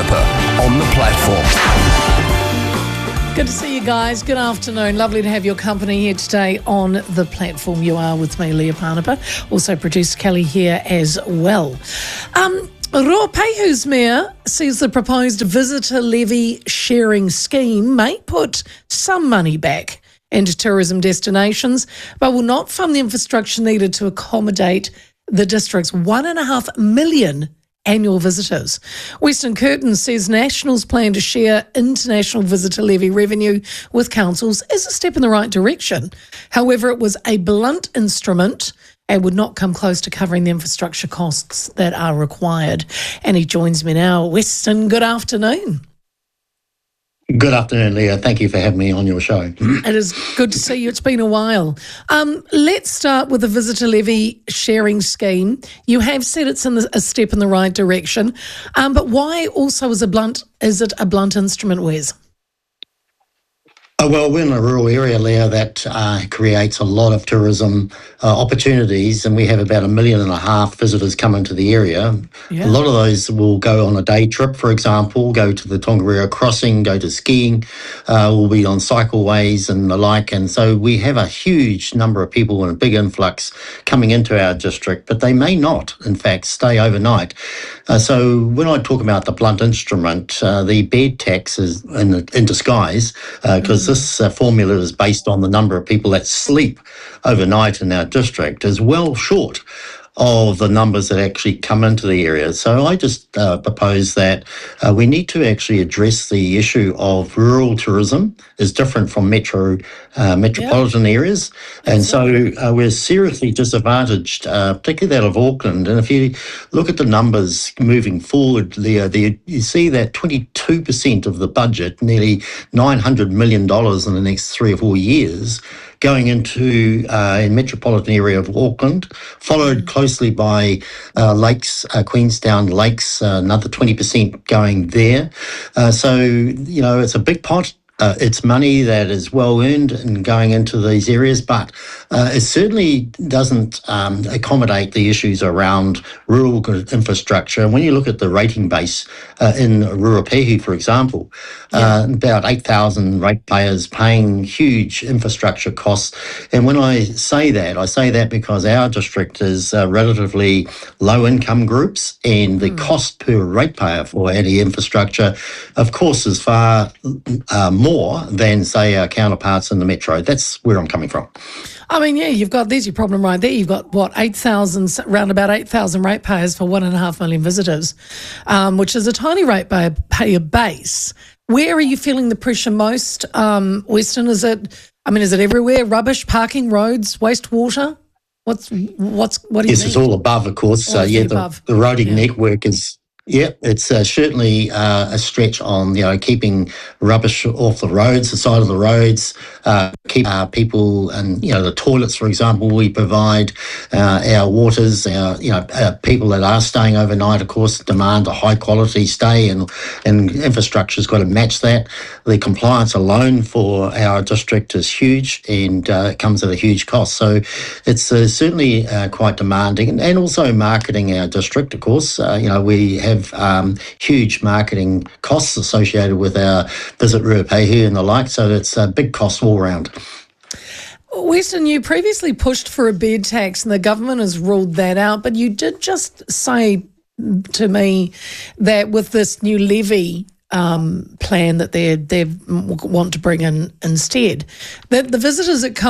Parnapa on the platform. Good to see you guys. Good afternoon. Lovely to have your company here today on the platform. You are with me, Leah Parnapa. Also producer Kelly here as well. Ruapehu's mayor says the proposed visitor levy sharing scheme may put some money back into tourism destinations, but will not fund the infrastructure needed to accommodate the district's 1.5 million annual visitors. Western Curtin says National's plan to share international visitor levy revenue with councils is a step in the right direction. However, it was a blunt instrument and would not come close to covering the infrastructure costs that are required. And he joins me now. Weston, good afternoon. Good afternoon, Leah. Thank you for having me on your show. It is good to see you. It's been a while. Let's start with the visitor levy sharing scheme. You have said it's a step in the right direction, but why also is it a blunt instrument, Wes? Well, we're in a rural area, Leah, that creates a lot of tourism opportunities, and we have about 1.5 million visitors come into the area. Yeah. A lot of those will go on a day trip, for example, go to the Tongariro Crossing, go to skiing, will be on cycleways and the like. And so we have a huge number of people and a big influx coming into our district, but they may not, in fact, stay overnight. So when I talk about the blunt instrument, the bed tax is in disguise, because this formula is based on the number of people that sleep overnight in our district, is well short of the numbers that actually come into the area. So I just propose that we need to actually address the issue of rural tourism is different from metropolitan areas. And so we're seriously disadvantaged, particularly that of Auckland. And if you look at the numbers moving forward, Leah, you see that 22% of the budget, nearly $900 million in the next 3 or 4 years, going into a metropolitan area of Auckland, followed closely by Lakes, Queenstown Lakes, another 20% going there. So, you know, it's a big pot. It's money that is well earned and going into these areas, but it certainly doesn't accommodate the issues around rural infrastructure. And when you look at the rating base in Ruapehu, for example, about 8,000 ratepayers paying huge infrastructure costs. And when I say that because our district is relatively low income groups, and the cost per ratepayer for any infrastructure, of course, is far more than, say, our counterparts in the metro. That's where I'm coming from. I mean, yeah, there's your problem right there. You've got, around about 8,000 ratepayers for 1.5 million visitors, which is a tiny ratepayer base. Where are you feeling the pressure most, Weston? Is it everywhere? Rubbish, parking, roads, wastewater? What do you think? Yes, it's all above, of course. The roading network is... Yeah, it's certainly a stretch on, keeping rubbish off the roads, the side of the roads, keep people and, the toilets, for example, we provide, our waters, our people that are staying overnight, of course, demand a high quality stay, and infrastructure's got to match that. The compliance alone for our district is huge, and it comes at a huge cost. So it's certainly quite demanding, and also marketing our district, of course. We have huge marketing costs associated with our Visit Ruapehu and the like, so it's a big cost all around. Weston, you previously pushed for a bed tax and the government has ruled that out, but you did just say to me that with this new levy plan that they want to bring in instead, that the visitors that come